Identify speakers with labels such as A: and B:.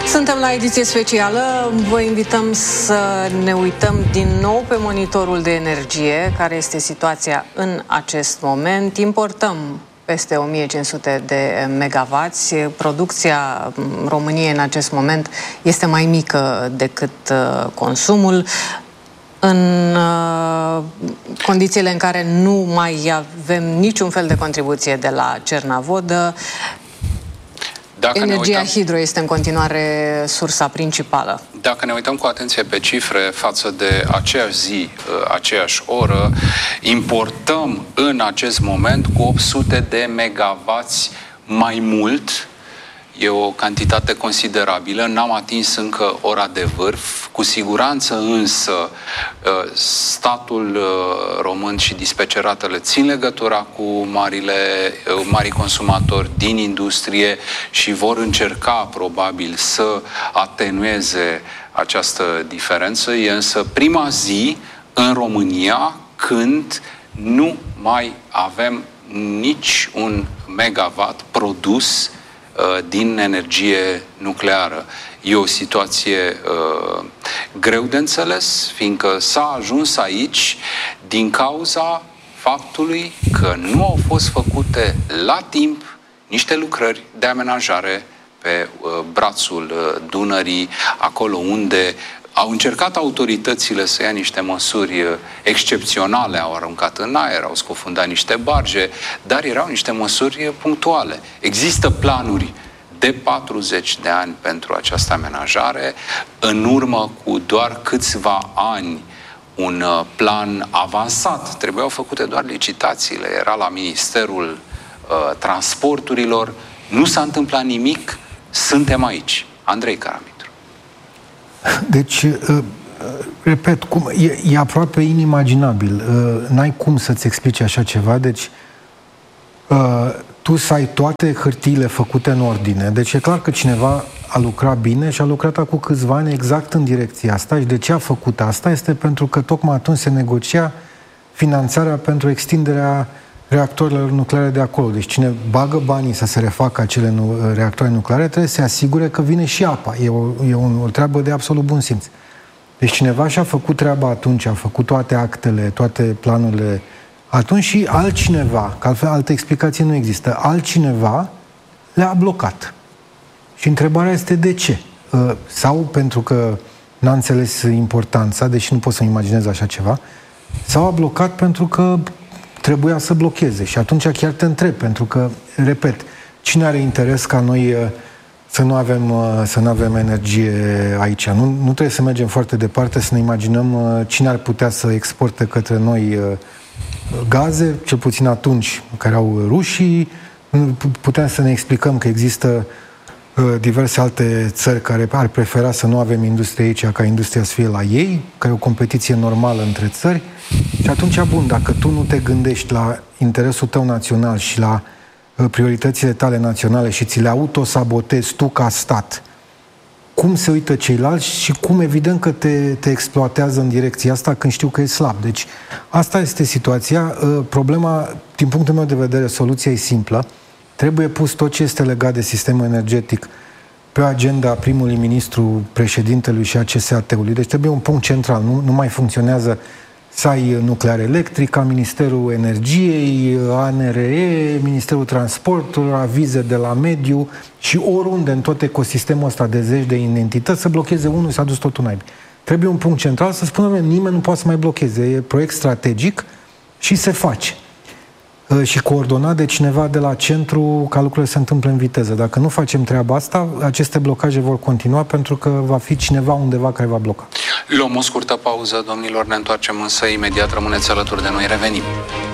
A: Suntem la ediție specială. Vă invităm să ne uităm din nou pe monitorul de energie, care este situația în acest moment. Importăm peste 1500 de megawatts. Producția României în acest moment este mai mică decât consumul. În condițiile în care nu mai avem niciun fel de contribuție de la Cernavodă, energia hidro este în continuare sursa principală.
B: Dacă ne uităm cu atenție pe cifre față de aceeași zi, aceeași oră, importăm în acest moment cu 800 de megawatts mai mult. E o cantitate considerabilă, n-am atins încă ora de vârf, cu siguranță însă statul român și dispeceratele țin legătura cu marii consumatori din industrie și vor încerca probabil să atenueze această diferență. E însă prima zi în România când nu mai avem nici un megawatt produs din energie nucleară. E o situație greu de înțeles, fiindcă s-a ajuns aici din cauza faptului că nu au fost făcute la timp niște lucrări de amenajare pe brațul Dunării, acolo unde au încercat autoritățile să ia niște măsuri excepționale, au aruncat în aer, au scufundat niște barge, dar erau niște măsuri punctuale. Există planuri de 40 de ani pentru această amenajare. În urmă cu doar câțiva ani, un plan avansat. Trebuiau făcute doar licitațiile. Era la Ministerul Transporturilor. Nu s-a întâmplat nimic. Suntem aici. Andrei Caramitru.
C: Deci, repet, e aproape inimaginabil. N-ai cum să-ți explici așa ceva. Deci, tu să ai toate hârtiile făcute în ordine. Deci e clar că cineva a lucrat bine și a lucrat acum câțiva ani exact în direcția asta. Și de ce a făcut asta? Este pentru că tocmai atunci se negocia finanțarea pentru extinderea reactorilor nucleare de acolo. Deci cine bagă banii să se refacă acele reactoare nucleare trebuie să se asigure că vine și apa. E o treabă de absolut bun simț. Deci cineva și-a făcut treaba atunci, a făcut toate actele, toate planurile atunci și altcineva, că altfel altă explicație nu există, altcineva le-a blocat. Și întrebarea este de ce? Sau pentru că n-a înțeles importanța, deși nu pot să-mi imaginez așa ceva, sau a blocat pentru că trebuia să blocheze. Și atunci chiar te întreb, pentru că, repet, cine are interes ca noi să nu avem energie aici? Nu trebuie să mergem foarte departe să ne imaginăm cine ar putea să exporte către noi gaze, cel puțin atunci care au rușii. Putem să ne explicăm că există diverse alte țări care ar prefera să nu avem industrie aici ca industria să fie la ei, că e o competiție normală între țări. Și atunci, bun, dacă tu nu te gândești la interesul tău național și la prioritățile tale naționale și ți le autosabotezi tu ca stat, cum se uită ceilalți și cum evident că te exploatează în direcția asta când știu că e slab. Deci asta este situația. Problema, din punctul meu de vedere, soluția e simplă. Trebuie pus tot ce este legat de sistemul energetic pe agenda primului ministru, președintelui și a CSAT-ului. Deci trebuie un punct central. Nu mai funcționează să ai nuclear electric, ca Ministerul Energiei, ANRE, Ministerul Transportului, avize de la mediu și oriunde în tot ecosistemul ăsta de zeci de entități să blocheze unul, s-a dus totul naibii. Trebuie un punct central să spună nimeni nu poate să mai blocheze. E proiect strategic și se face. Și coordonat de cineva de la centru ca lucrurile se întâmplă în viteză. Dacă nu facem treaba asta, aceste blocaje vor continua pentru că va fi cineva undeva care va bloca.
B: Luăm o scurtă pauză, domnilor, ne întoarcem însă imediat, rămâneți alături de noi, revenim.